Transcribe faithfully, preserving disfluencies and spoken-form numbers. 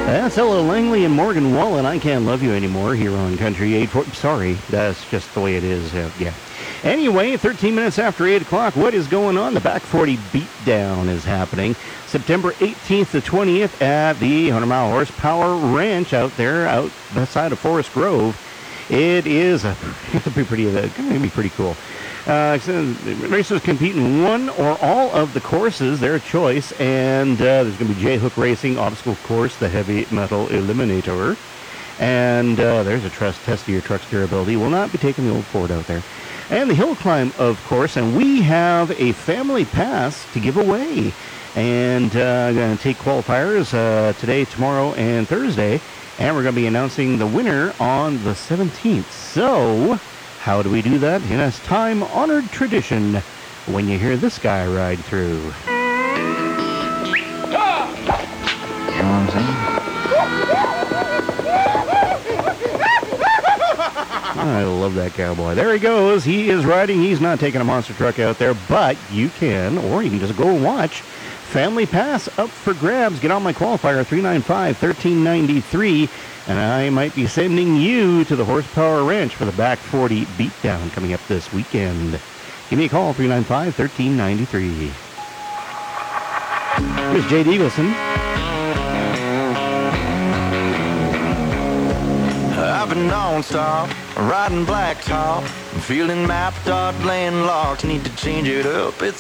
That's Ella Langley and Morgan Wallen. I Can't Love You Anymore here on Country eight forty. Sorry, that's just the way it is. Uh, yeah. Anyway, thirteen minutes after eight o'clock, what is going on? The Back forty Beatdown is happening September eighteenth to twentieth at the one hundred mile Horsepower Ranch out there, out beside of Forest Grove. It is a, it'll be pretty, it's going to be pretty cool. Uh, racers compete in one or all of the courses, their choice, and uh, there's going to be J-Hook Racing, Obstacle Course, the Heavy Metal Eliminator, and uh, there's a trust test of your truck's durability. We'll not be taking the old Ford out there. And the hill climb, of course, and we have a family pass to give away. And uh, I'm going to take qualifiers uh, today, tomorrow, and Thursday, and we're going to be announcing the winner on the seventeenth. So, how do we do that? In a time-honored tradition, when you hear this guy ride through. You know what I'm saying? I love that cowboy. There he goes. He is riding. He's not taking a monster truck out there, but you can, or you can just go and watch. Family Pass up for grabs. Get on my qualifier, three nine five, one three nine three, and I might be sending you to the Horsepower Ranch for the Back forty Beatdown coming up this weekend. Give me a call, three nine five, one three nine three. Here's Jade Eagleson. I've been non-stop, riding blacktop, feeling mapped out, laying locked, need to change it up. It's